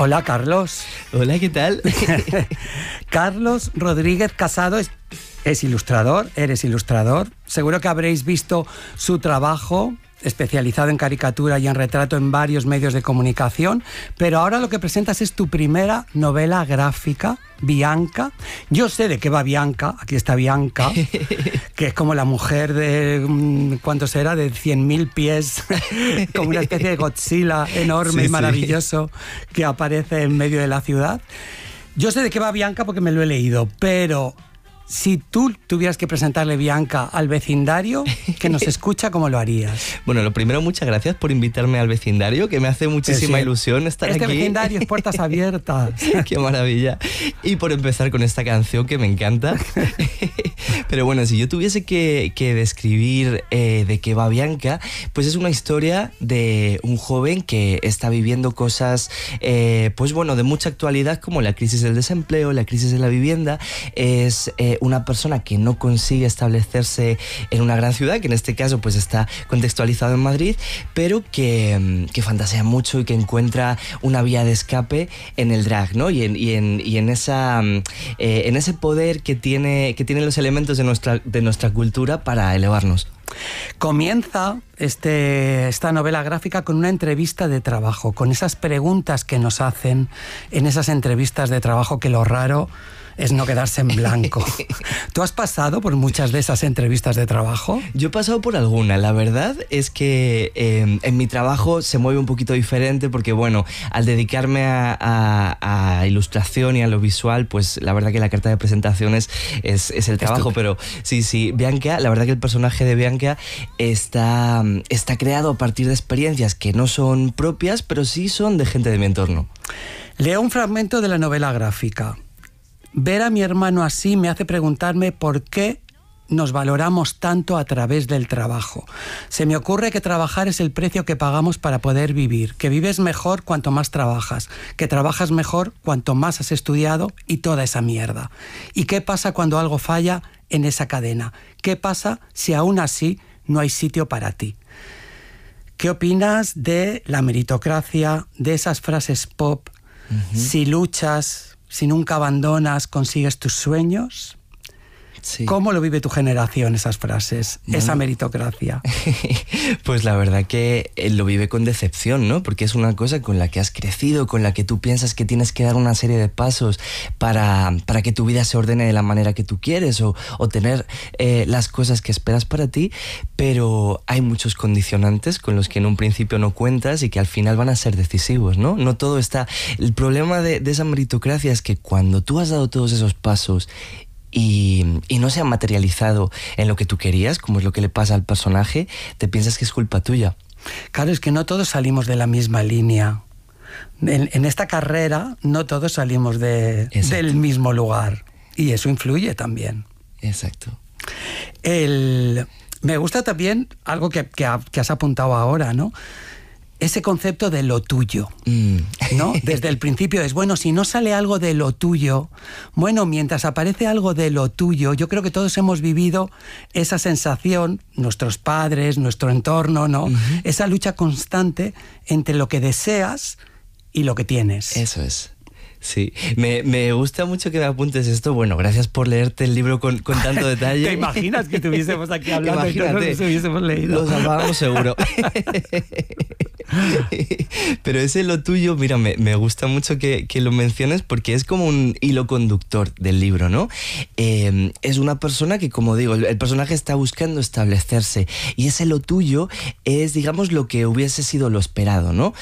Hola, Carlos. Hola, ¿qué tal? Carlos Rodríguez Casado es ilustrador, eres ilustrador. Seguro que habréis visto su trabajo especializado en caricatura y en retrato en varios medios de comunicación, pero ahora lo que presentas es tu primera novela gráfica, Bianca. Yo sé de qué va Bianca, aquí está Bianca, que es como la mujer de, ¿cuánto será? De 100.000 pies, como una especie de Godzilla enorme y maravilloso que aparece en medio de la ciudad. Yo sé de qué va Bianca porque me lo he leído, pero si tú tuvieras que presentarle Bianca al vecindario que nos escucha, ¿cómo lo harías? Bueno, lo primero, muchas gracias por invitarme al vecindario, que me hace muchísima ilusión estar aquí. Este vecindario es puertas abiertas. ¡Qué maravilla! Y por empezar con esta canción que me encanta. Pero bueno, si yo tuviese que describir de qué va Bianca, pues es una historia de un joven que está viviendo cosas, pues bueno, de mucha actualidad, como la crisis del desempleo, la crisis de la vivienda. Es una persona que no consigue establecerse en una gran ciudad, que en este caso pues está contextualizado en Madrid, pero que fantasea mucho y que encuentra una vía de escape en el drag, ¿no? Y en ese poder que tienen los elementos de nuestra cultura para elevarnos. Comienza esta novela gráfica con una entrevista de trabajo, con esas preguntas que nos hacen en esas entrevistas de trabajo, que lo raro es no quedarse en blanco. ¿Tú has pasado por muchas de esas entrevistas de trabajo? Yo he pasado por alguna. La verdad es que en mi trabajo se mueve un poquito diferente porque, bueno, al dedicarme a ilustración y a lo visual, pues la verdad que la carta de presentaciones es el trabajo. Pero sí, Bianca, la verdad que el personaje de Bianca está creado a partir de experiencias que no son propias, pero sí son de gente de mi entorno. Leo un fragmento de la novela gráfica. Ver a mi hermano así me hace preguntarme por qué nos valoramos tanto a través del trabajo. Se me ocurre que trabajar es el precio que pagamos para poder vivir, que vives mejor cuanto más trabajas, que trabajas mejor cuanto más has estudiado y toda esa mierda. ¿Y qué pasa cuando algo falla en esa cadena? ¿Qué pasa si aún así no hay sitio para ti? ¿Qué opinas de la meritocracia, de esas frases pop? Si luchas, si nunca abandonas, consigues tus sueños. Sí. ¿Cómo lo vive tu generación esas frases, esa meritocracia? Pues la verdad que lo vive con decepción, ¿no? Porque es una cosa con la que has crecido, con la que tú piensas que tienes que dar una serie de pasos para que tu vida se ordene de la manera que tú quieres o tener las cosas que esperas para ti, pero hay muchos condicionantes con los que en un principio no cuentas y que al final van a ser decisivos, ¿no? No todo está... El problema de esa meritocracia es que cuando tú has dado todos esos pasos y no se han materializado en lo que tú querías, como es lo que le pasa al personaje, te piensas que es culpa tuya. Claro, es que no todos salimos de la misma línea. En esta carrera no todos salimos del mismo lugar. Y eso influye también. Exacto. Me gusta también algo que has apuntado ahora, ¿no? Ese concepto de lo tuyo, ¿no? Desde el principio es, bueno, si no sale algo de lo tuyo, bueno, mientras aparece algo de lo tuyo, yo creo que todos hemos vivido esa sensación, nuestros padres, nuestro entorno, ¿no? Esa lucha constante entre lo que deseas y lo que tienes. Eso es. Sí, me gusta mucho que me apuntes esto. Bueno, gracias por leerte el libro con tanto detalle. ¿Te imaginas que estuviésemos aquí hablando y no nos hubiésemos leído? Lo salvábamos seguro. Pero ese lo tuyo, mira, me gusta mucho que lo menciones porque es como un hilo conductor del libro, ¿no? Es una persona que, como digo, el personaje está buscando establecerse y ese lo tuyo es, digamos, lo que hubiese sido lo esperado, ¿no?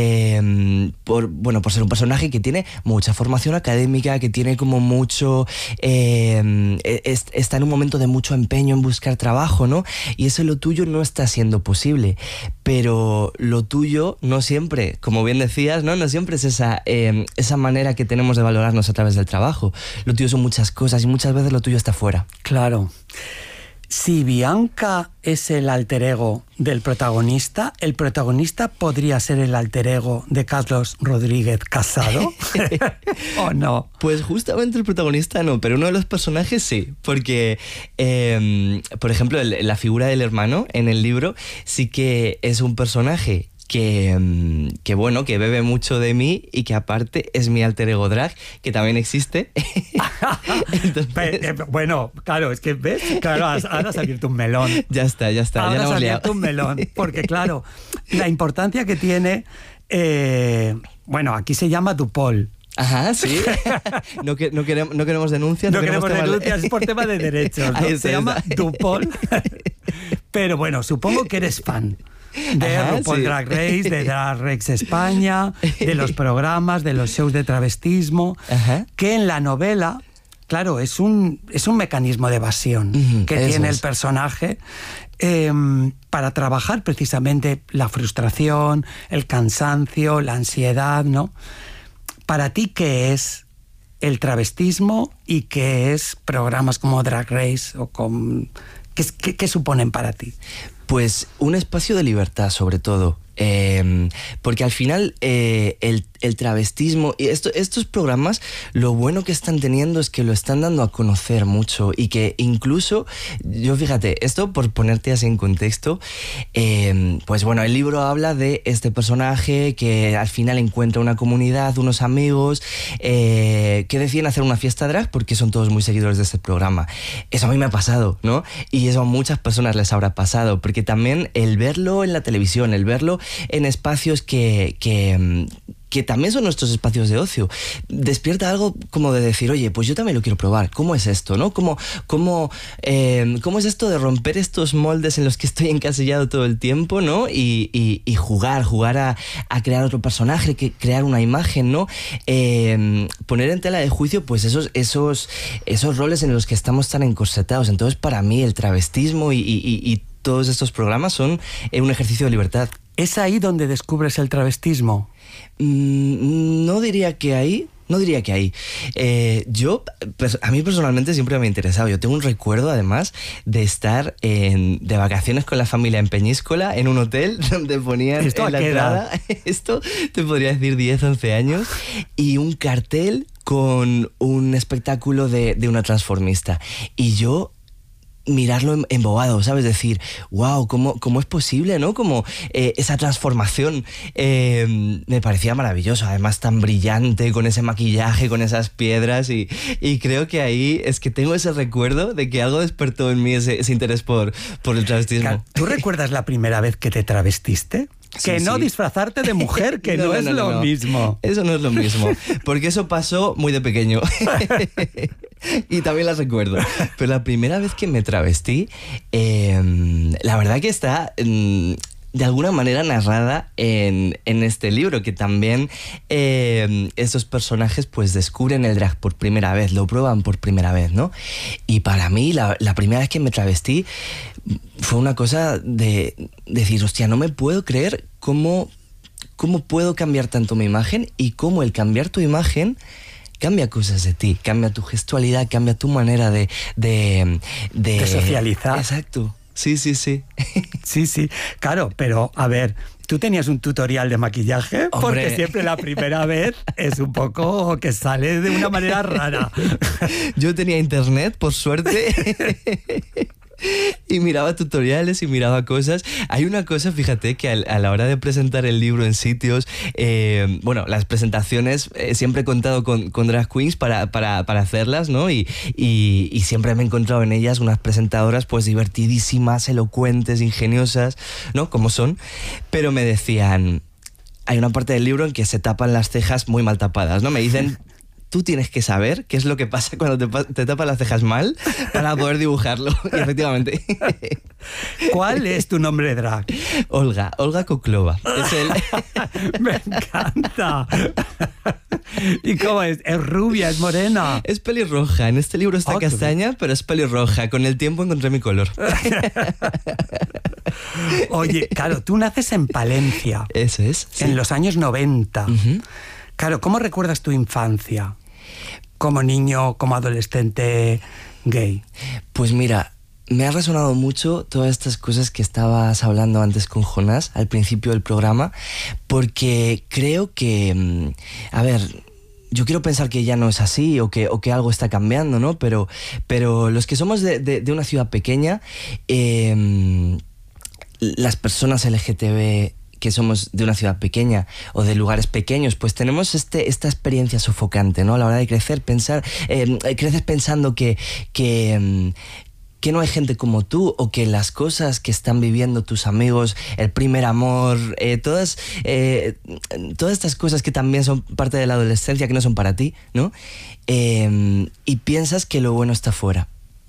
Por ser un personaje que tiene mucha formación académica, que tiene como mucho... está en un momento de mucho empeño en buscar trabajo, ¿no? Y ese lo tuyo no está siendo posible, pero lo tuyo no siempre, como bien decías, no siempre es esa manera que tenemos de valorarnos a través del trabajo. Lo tuyo son muchas cosas y muchas veces lo tuyo está fuera. Claro. Si Bianca es el alter ego del protagonista, ¿el protagonista podría ser el alter ego de Carlos Rodríguez Casado? ¿O no? Pues justamente el protagonista no, pero uno de los personajes sí, porque, por ejemplo, la figura del hermano en el libro sí que es un personaje que bueno, que bebe mucho de mí y que aparte es mi alter ego drag, que también existe. Entonces... Bueno, claro, es que ves, claro, ahora has abierto un melón. Ya está, Ahora ya has lo hemos liado. abierto un melón, porque claro, la importancia que tiene, bueno, aquí se llama Dupol. Ajá, sí. No queremos denuncias. No queremos denuncias, es por tema de derechos, ¿no? Se llama Dupol. Pero bueno, supongo que eres fan de RuPaul sí. Drag Race, de Drag Race España, de los programas, de los shows de travestismo, que en la novela, claro, es un mecanismo de evasión que tiene el personaje para trabajar precisamente la frustración, el cansancio, la ansiedad, ¿no? Para ti, ¿qué es el travestismo y qué es programas como Drag Race o ¿qué suponen para ti? Pues un espacio de libertad, sobre todo. Porque al final el travestismo y estos programas, lo bueno que están teniendo es que lo están dando a conocer mucho y que incluso, yo fíjate, esto por ponerte así en contexto, pues bueno, el libro habla de este personaje que al final encuentra una comunidad, unos amigos que deciden hacer una fiesta drag porque son todos muy seguidores de este programa. Eso a mí me ha pasado, ¿no? Y eso a muchas personas les habrá pasado, porque también el verlo en la televisión, el verlo en espacios que también son nuestros espacios de ocio, despierta algo como de decir, oye, pues yo también lo quiero probar. ¿Cómo es esto, no? ¿Cómo es esto de romper estos moldes en los que estoy encasillado todo el tiempo, ¿no? Y jugar a crear otro personaje, crear una imagen, ¿no? Poner en tela de juicio, pues esos roles en los que estamos tan encorsetados. Entonces, para mí, el travestismo y todos estos programas son un ejercicio de libertad. ¿Es ahí donde descubres el travestismo? No diría que ahí. A mí personalmente siempre me ha interesado. Yo tengo un recuerdo, además, de estar de vacaciones con la familia en Peñíscola, en un hotel donde ponían ¿Esto en la entrada, esto te podría decir 10, 11 años, y un cartel con un espectáculo de una transformista. Y yo mirarlo embobado, ¿sabes? Decir, wow, ¿cómo es posible, no? Como esa transformación me parecía maravilloso, además tan brillante, con ese maquillaje, con esas piedras, y creo que ahí es que tengo ese recuerdo de que algo despertó en mí ese interés por el travestismo. ¿Tú recuerdas la primera vez que te travestiste? Que no disfrazarte de mujer, que no es lo mismo. Eso no es lo mismo, porque eso pasó muy de pequeño. Y también las recuerdo. Pero la primera vez que me travestí, la verdad que está de alguna manera narrada en este libro, que también estos personajes pues descubren el drag por primera vez, lo prueban por primera vez, ¿no? Y para mí la primera vez que me travestí fue una cosa de decir, hostia, no me puedo creer cómo puedo cambiar tanto mi imagen y cómo el cambiar tu imagen cambia cosas de ti, cambia tu gestualidad, cambia tu manera de socializar. Exacto. Sí. Sí, claro, pero a ver, ¿tú tenías un tutorial de maquillaje? Hombre. Porque siempre la primera vez es un poco que sale de una manera rara. Yo tenía internet, por suerte. Y miraba tutoriales y miraba cosas. Hay una cosa, fíjate, que a la hora de presentar el libro en sitios, bueno, las presentaciones siempre he contado con drag queens para hacerlas, ¿no? Y siempre me he encontrado en ellas unas presentadoras pues divertidísimas, elocuentes, ingeniosas, ¿no? Como son. Pero me decían, hay una parte del libro en que se tapan las cejas muy mal tapadas, ¿no? Me dicen, tú tienes que saber qué es lo que pasa cuando te tapas las cejas mal para poder dibujarlo. Y efectivamente. ¿Cuál es tu nombre drag? Olga Koklova. Es Me encanta. ¿Y cómo es? ¿Es rubia? ¿Es morena? Es pelirroja. En este libro está castaña, pero es pelirroja. Con el tiempo encontré mi color. Oye, claro, tú naces en Palencia. Eso es. Sí. En los años 90. Uh-huh. Claro, ¿cómo recuerdas tu infancia? Como niño, como adolescente gay. Pues mira, me ha resonado mucho todas estas cosas que estabas hablando antes con Jonás al principio del programa, porque creo que, a ver, yo quiero pensar que ya no es así o que algo está cambiando, ¿no? Pero los que somos de una ciudad pequeña, las personas LGTB que somos de una ciudad pequeña o de lugares pequeños, pues tenemos esta experiencia sofocante, ¿no? A la hora de crecer, creces pensando que no hay gente como tú, o que las cosas que están viviendo tus amigos, el primer amor, todas estas cosas que también son parte de la adolescencia, que no son para ti, ¿no? Y piensas que lo bueno está fuera.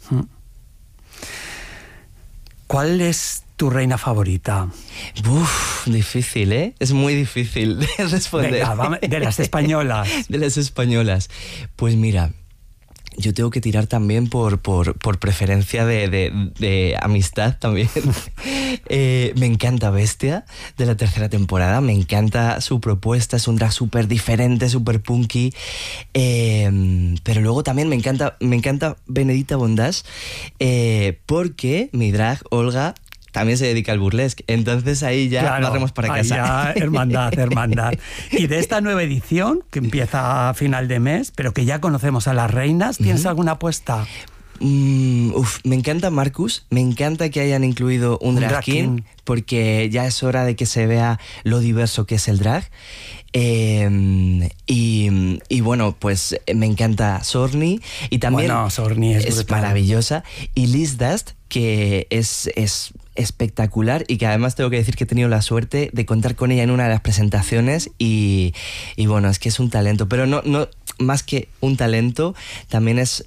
¿Cuál es tu reina favorita? Uf, difícil, ¿eh? Es muy difícil de responder. Venga, de las españolas. De las españolas. Pues mira, yo tengo que tirar también por preferencia de amistad también. Me encanta Bestia, de la tercera temporada. Me encanta su propuesta. Es un drag súper diferente, súper punky. Pero luego también me encanta Benedita Bondage, porque mi drag, Olga, también se dedica al burlesque. Entonces ahí ya barremos para casa. Ya, hermandad. Y de esta nueva edición, que empieza a final de mes, pero que ya conocemos a las reinas, ¿tienes alguna apuesta? Me encanta Marcus, me encanta que hayan incluido un drag king, porque ya es hora de que se vea lo diverso que es el drag. Y bueno, pues me encanta Sorni, y también Sorni es maravillosa, y Liz Dust, que es espectacular, y que además tengo que decir que he tenido la suerte de contar con ella en una de las presentaciones, y bueno, es que es un talento, pero no más que un talento, también es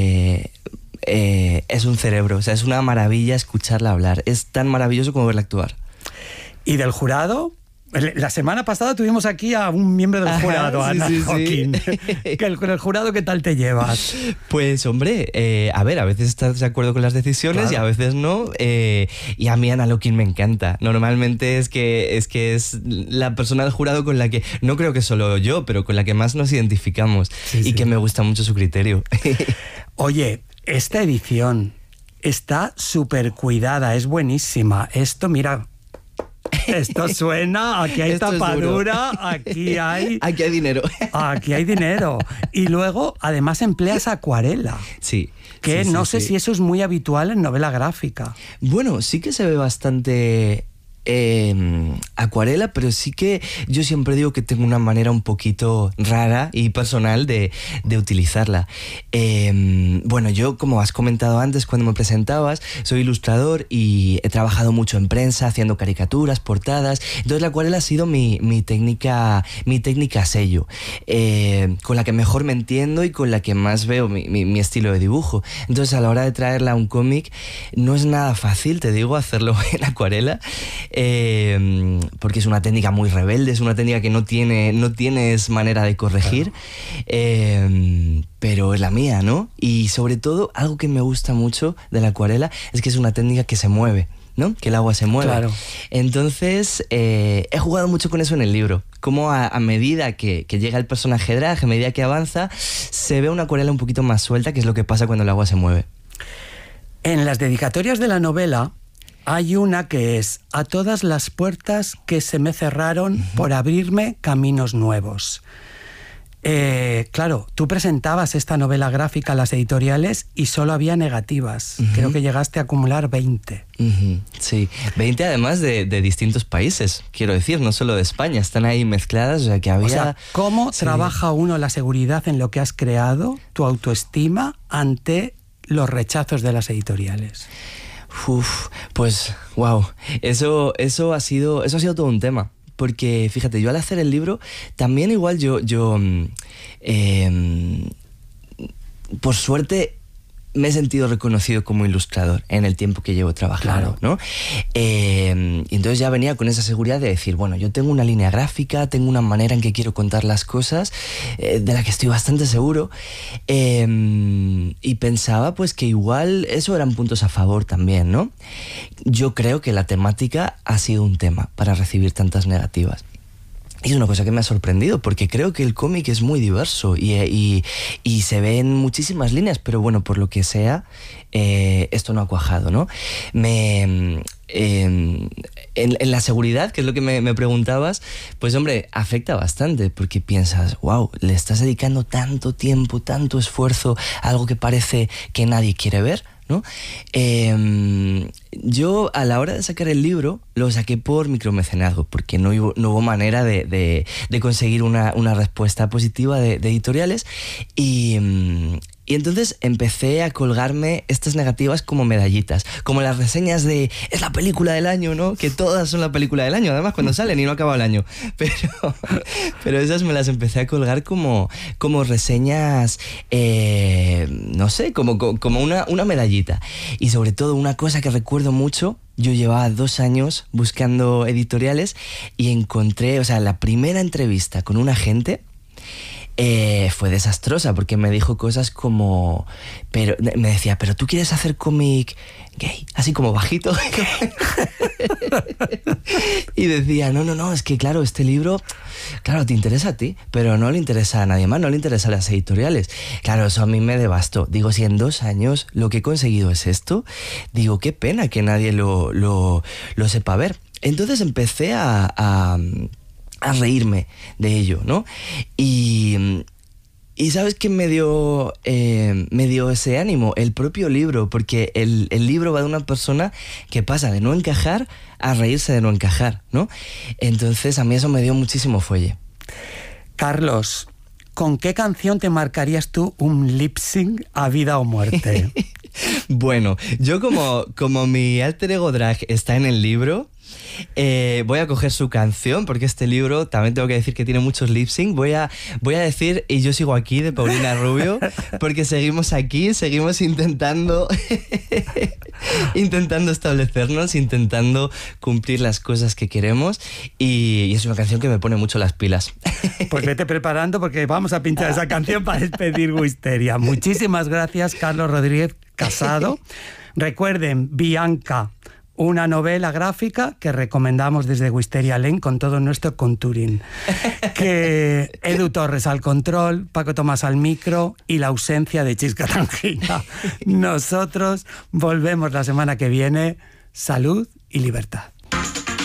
un cerebro. O sea, es una maravilla escucharla hablar, es tan maravilloso como verla actuar. ¿Y del jurado? La semana pasada tuvimos aquí a un miembro del jurado, Ana Joaquín. Con el jurado, ¿qué tal te llevas? Pues hombre, a veces estás de acuerdo con las decisiones, y a veces no. Y a mí Ana Joaquín me encanta. Normalmente es que es la persona del jurado con la que, no creo que solo yo, pero con la que más nos identificamos, y que me gusta mucho su criterio. Oye, esta edición está súper cuidada, es buenísima. Esto, mira... Esto suena, aquí hay tapadura, aquí hay dinero. Aquí hay dinero. Y luego, además, empleas acuarela. Sí. Que no sé si eso es muy habitual en novela gráfica. Bueno, sí que se ve bastante acuarela, pero sí que yo siempre digo que tengo una manera un poquito rara y personal de utilizarla. Bueno, yo, como has comentado antes cuando me presentabas, soy ilustrador y he trabajado mucho en prensa haciendo caricaturas, portadas. Entonces la acuarela ha sido mi técnica sello, con la que mejor me entiendo y con la que más veo mi estilo de dibujo. Entonces, a la hora de traerla a un cómic, no es nada fácil, te digo, hacerlo en acuarela, porque es una técnica muy rebelde, es una técnica que no tienes manera de corregir, pero es la mía, ¿no? Y sobre todo, algo que me gusta mucho de la acuarela es que es una técnica que se mueve, ¿no? Que el agua se mueve. Claro. Entonces, he jugado mucho con eso en el libro. Como a medida que llega el personaje drag, a medida que avanza, se ve una acuarela un poquito más suelta, que es lo que pasa cuando el agua se mueve. En las dedicatorias de la novela hay una que es: a todas las puertas que se me cerraron por abrirme caminos nuevos. Claro, tú presentabas esta novela gráfica a las editoriales y solo había negativas. Creo que llegaste a acumular 20. Sí, 20 además de distintos países, quiero decir, no solo de España, están ahí mezcladas, o sea que había... O sea, ¿cómo trabaja uno la seguridad en lo que has creado, tu autoestima, ante los rechazos de las editoriales? Pues, wow, eso ha sido todo un tema. Porque, fíjate, yo al hacer el libro, también igual yo por suerte, me he sentido reconocido como ilustrador en el tiempo que llevo trabajando, claro, ¿no? Y entonces ya venía con esa seguridad de decir, bueno, yo tengo una línea gráfica, tengo una manera en que quiero contar las cosas, de la que estoy bastante seguro, y pensaba pues que igual eso eran puntos a favor también, ¿no? Yo creo que la temática ha sido un tema para recibir tantas negativas. Y es una cosa que me ha sorprendido, porque creo que el cómic es muy diverso y se ven muchísimas líneas, pero bueno, por lo que sea, esto no ha cuajado, ¿no? En la seguridad, que es lo que me preguntabas, pues hombre, afecta bastante, porque piensas, wow, le estás dedicando tanto tiempo, tanto esfuerzo a algo que parece que nadie quiere ver, ¿no? Yo, a la hora de sacar el libro, lo saqué por micromecenazgo, porque no hubo manera de conseguir una respuesta positiva de editoriales, y entonces empecé a colgarme estas negativas como medallitas, como las reseñas de es la película del año, ¿no? Que todas son la película del año, además cuando salen y no acaba el año. Pero esas me las empecé a colgar como reseñas, no sé, como una medallita. Y sobre todo una cosa que recuerdo mucho, yo llevaba 2 años buscando editoriales y encontré, o sea, la primera entrevista con un agente fue desastrosa, porque me dijo cosas como, me decía, pero tú quieres hacer cómic gay, así como bajito. Y decía, no, es que claro, este libro, claro, te interesa a ti, pero no le interesa a nadie más, no le interesa a las editoriales. Claro, eso a mí me devastó. Digo, si en 2 años lo que he conseguido es esto, digo, qué pena que nadie lo sepa ver. Entonces empecé a reírme de ello, ¿no? Y ¿sabes qué me dio ese ánimo? El propio libro, porque el libro va de una persona que pasa de no encajar a reírse de no encajar, ¿no? Entonces a mí eso me dio muchísimo fuelle. Carlos, ¿con qué canción te marcarías tú un lip sync a vida o muerte? Bueno, yo como mi alter ego drag está en el libro, voy a coger su canción, porque este libro también tengo que decir que tiene muchos lip sync. Voy a decir Y yo sigo aquí, de Paulina Rubio, porque seguimos aquí, seguimos intentando establecernos, intentando cumplir las cosas que queremos, y es una canción que me pone mucho las pilas. Pues vete preparando, porque vamos a pinchar esa canción para despedir Wisteria. Muchísimas gracias, Carlos Rodríguez Casado. Recuerden, Bianca, una novela gráfica que recomendamos desde Wisteria Lane con todo nuestro contouring. Que Edu Torres al control, Paco Tomás al micro y la ausencia de Chisca Tangina. Nosotros volvemos la semana que viene. Salud y libertad.